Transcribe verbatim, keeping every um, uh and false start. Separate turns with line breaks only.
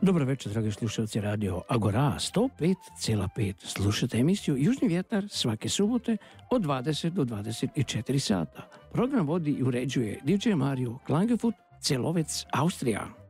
Dobro večer, dragi slušalci Radio Agora sto pet zarez pet. Slušate emisiju Južni vjetar svake subote od dvadeset do dvadeset četiri sata. Program vodi i uređuje D J Mario Klangefoot, Celovec, Austrija.